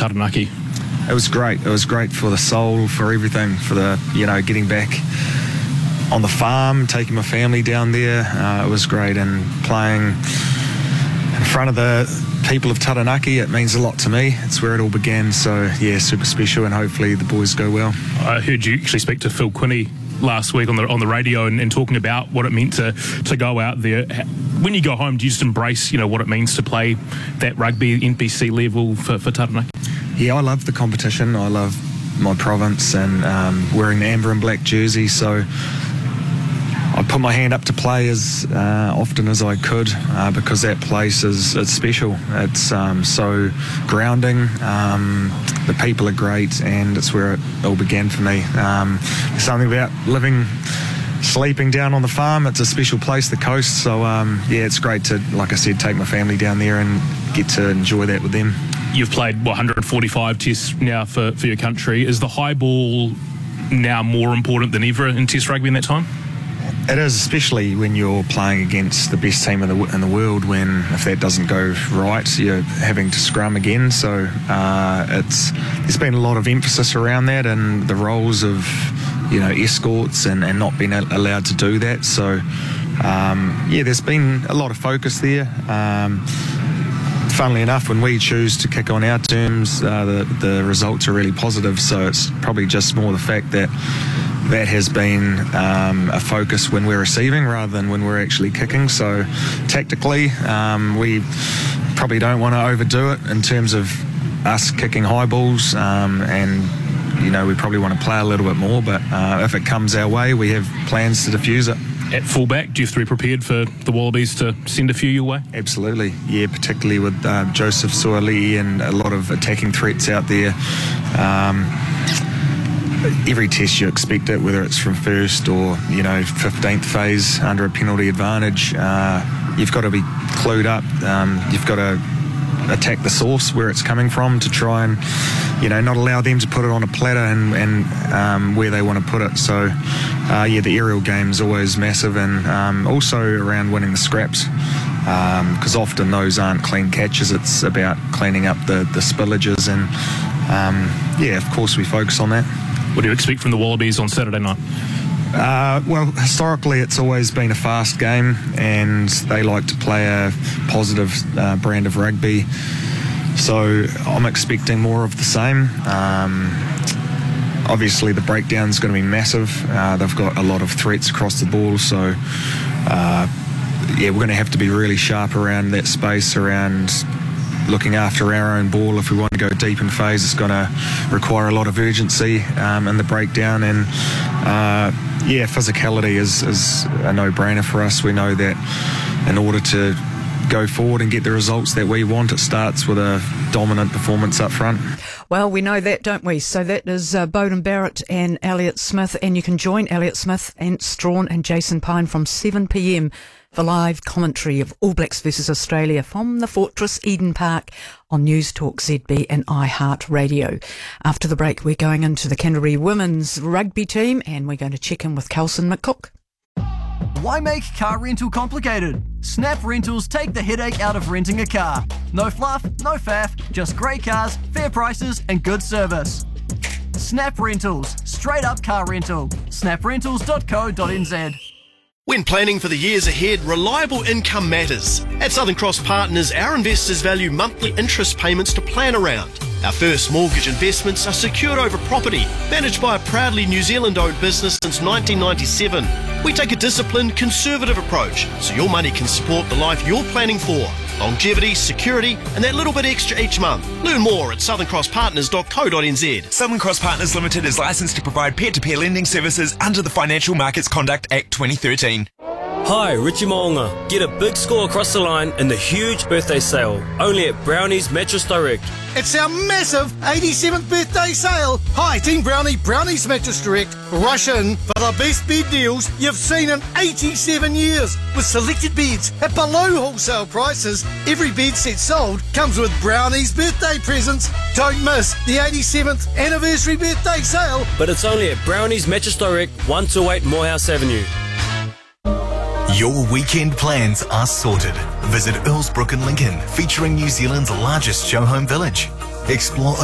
Taranaki? It was great. It was great for the soul, for everything, for the, getting back on the farm, taking my family down there. It was great, and playing in front of the people of Taranaki, it means a lot to me. It's where it all began, so yeah, super special, and hopefully the boys go well. I heard you actually speak to Phil Quinney last week on the radio and talking about what it meant to go out there. When you go home, do you just embrace what it means to play that rugby NPC level for Taranaki? Yeah, I love the competition. I love my province and wearing the amber and black jersey, so I put my hand up to play as often as I could because that place it's special. It's so grounding. The people are great, and it's where it all began for me. There's something about sleeping down on the farm. It's a special place, the coast. So it's great to, like I said, take my family down there and get to enjoy that with them. You've played 145 tests now for your country. Is the high ball now more important than ever in test rugby in that time? It is, especially when you're playing against the best team in the world, when if that doesn't go right, you're having to scrum again. So there's been a lot of emphasis around that and the roles of escorts and not being allowed to do that. So there's been a lot of focus there. Funnily enough, when we choose to kick on our terms, the results are really positive. So it's probably just more the fact that has been a focus when we're receiving rather than when we're actually kicking. So tactically, we probably don't want to overdo it in terms of us kicking high balls, and we probably want to play a little bit more, but if it comes our way, we have plans to diffuse it. At fullback, do you have to be prepared for the Wallabies to send a few your way? Absolutely, yeah, particularly with Joseph Suaalii and a lot of attacking threats out there. Every test you expect it, whether it's from first or 15th phase under a penalty advantage. You've got to be clued up. You've got to attack the source where it's coming from to try and not allow them to put it on a platter and where they want to put it. So the aerial game is always massive, and also around winning the scraps, because often those aren't clean catches. It's about cleaning up the spillages, and of course we focus on that. What do you expect from the Wallabies on Saturday night? Well, historically it's always been a fast game, and they like to play a positive brand of rugby. So I'm expecting more of the same. Obviously the breakdown's going to be massive. They've got a lot of threats across the ball, so we're going to have to be really sharp around that space, around looking after our own ball. If we want to go deep in phase, it's going to require a lot of urgency in the breakdown, and physicality is a no-brainer for us. We know that in order to go forward and get the results that we want, it starts with a dominant performance up front. Well, we know that, don't we? So that is Beauden Barrett and Elliott Smith, and you can join Elliott Smith and Strawn and Jason Pine from 7 p.m. for live commentary of All Blacks versus Australia from the Fortress Eden Park on News Talk ZB and iHeart Radio. After the break, we're going into the Canterbury women's rugby team, and we're going to check in with Kelson McCook. Why make car rental complicated? Snap Rentals take the headache out of renting a car. No fluff, no faff, just great cars, fair prices and good service. Snap Rentals, straight up car rental. snaprentals.co.nz. When planning for the years ahead, reliable income matters. At Southern Cross Partners, our investors value monthly interest payments to plan around. Our first mortgage investments are secured over property, managed by a proudly New Zealand-owned business since 1997. We take a disciplined, conservative approach, so your money can support the life you're planning for. Longevity, security, and that little bit extra each month. Learn more at southerncrosspartners.co.nz. Southern Cross Partners Limited is licensed to provide peer-to-peer lending services under the Financial Markets Conduct Act 2013. Hi, Richie Moonga. Get a big score across the line in the huge birthday sale, only at Brownie's Mattress Direct. It's our massive 87th birthday sale. Hi, Team Brownie, Brownie's Mattress Direct. Rush in for the best bed deals you've seen in 87 years. With selected beds at below wholesale prices, every bed set sold comes with Brownie's birthday presents. Don't miss the 87th anniversary birthday sale. But it's only at Brownie's Mattress Direct, 128 Morehouse Avenue. Your weekend plans are sorted. Visit Earlsbrook in Lincoln, featuring New Zealand's largest show home village. Explore